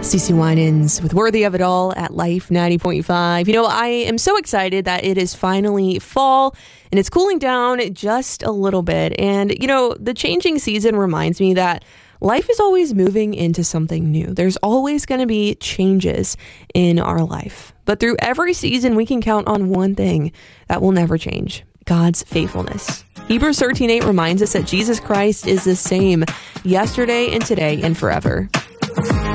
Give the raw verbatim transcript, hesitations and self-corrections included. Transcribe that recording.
CeCe Winans with Worthy of It All at Life ninety point five. You know, I am so excited that it is finally fall and it's cooling down just a little bit. And, you know, the changing season reminds me that life is always moving into something new. There's always going to be changes in our life. But through every season, we can count on one thing that will never change: God's faithfulness. Hebrews thirteen eight reminds us that Jesus Christ is the same yesterday and today and forever.